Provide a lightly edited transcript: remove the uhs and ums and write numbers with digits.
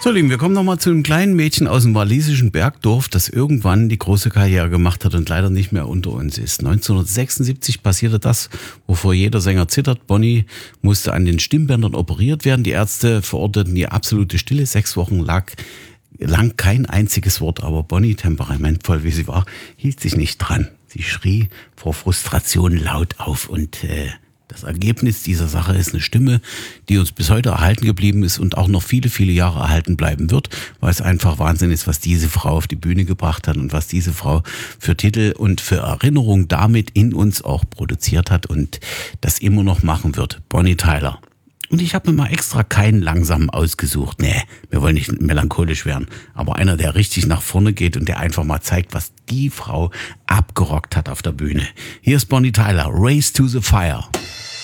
So, Lieben, wir kommen nochmal zu einem kleinen Mädchen aus dem walisischen Bergdorf, das irgendwann die große Karriere gemacht hat und leider nicht mehr unter uns ist. 1976 passierte das, wovor jeder Sänger zittert. Bonnie musste an den Stimmbändern operiert werden. Die Ärzte verordneten ihr absolute Stille. 6 Wochen lang kein einziges Wort, aber Bonnie, temperamentvoll wie sie war, hielt sich nicht dran. Sie schrie vor Frustration laut auf und das Ergebnis dieser Sache ist eine Stimme, die uns bis heute erhalten geblieben ist und auch noch viele, viele Jahre erhalten bleiben wird, weil es einfach Wahnsinn ist, was diese Frau auf die Bühne gebracht hat und was diese Frau für Titel und für Erinnerung damit in uns auch produziert hat und das immer noch machen wird. Bonnie Tyler. Und ich habe mir mal extra keinen langsamen ausgesucht. Nee, wir wollen nicht melancholisch werden. Aber einer, der richtig nach vorne geht und der einfach mal zeigt, was die Frau abgerockt hat auf der Bühne. Hier ist Bonnie Tyler, Race to the Fire.